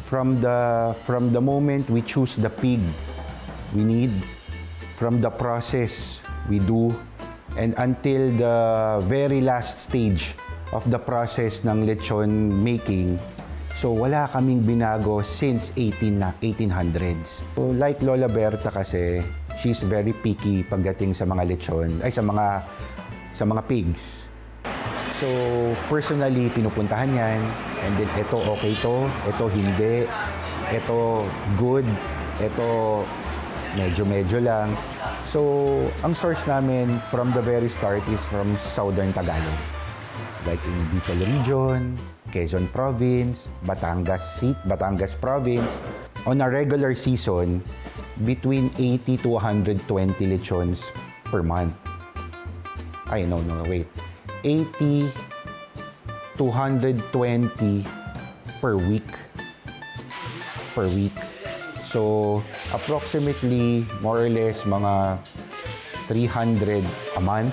from the moment we choose the pig we need, from the process we do, and until the very last stage of the process ng lechon making. So wala kaming binago since 1800s. So like Lola Berta kasi, she's very picky pagdating sa mga lechon, sa mga pigs. So personally, pinupuntahan yan, and then ito okay to, ito hindi, ito good, ito medyo lang. So ang source namin from the very start is from Southern Tagalog. Like in Bicol region, Quezon Province, Batangas Province. On a regular season, between 80 to 120 lechons per month. 80 to 120 per week. So, approximately, more or less, mga 300 a month.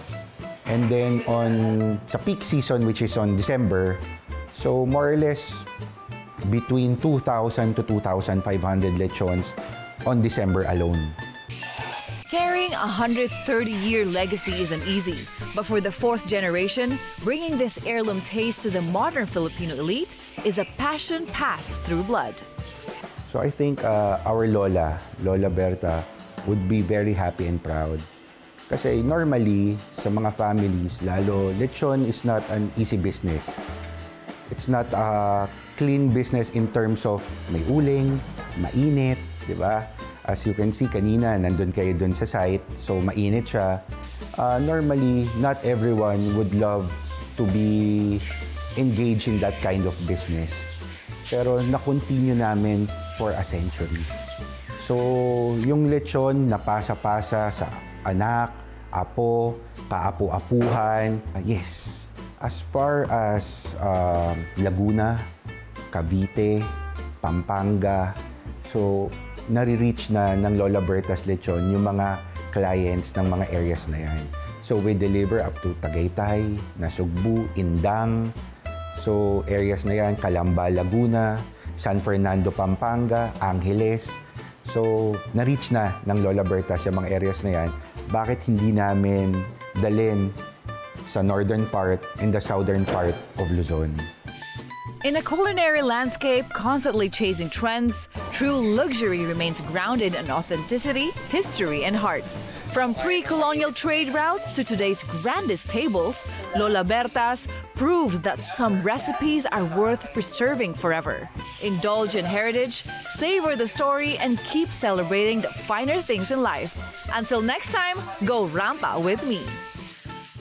And then sa peak season, which is on December, so more or less between 2,000 to 2,500 lechons on December alone. Carrying a 130-year legacy isn't easy, but for the fourth generation, bringing this heirloom taste to the modern Filipino elite is a passion passed through blood. So I think our Lola Berta, would be very happy and proud. Kasi normally, sa mga families, lalo, lechon is not an easy business. It's not a clean business in terms of may uling, mainit, di ba? As you can see, kanina, nandun kayo dun sa site, so mainit siya. Normally, not everyone would love to be engaged in that kind of business. Pero na-continue namin for a century. So, yung lechon, napasa-pasa sa anak, apo, kaapu-apuhan. Yes. As far as Laguna, Cavite, Pampanga, so nare-reach na ng Lola Berta's Lechon yung mga clients ng mga areas na yan. So we deliver up to Tagaytay, Nasugbu, Indang. So areas na yan, Calamba, Laguna, San Fernando, Pampanga, Angeles. So na-reach na ng Lola Berta sa mga areas na yan. Bakit hindi namin dalhin sa northern part and the southern part of Luzon? In a culinary landscape constantly chasing trends, true luxury remains grounded in authenticity, history, and heart. From pre-colonial trade routes to today's grandest tables, Lola Berta's proves that some recipes are worth preserving forever. Indulge in heritage, savor the story, and keep celebrating the finer things in life. Until next time, go Rampa with me.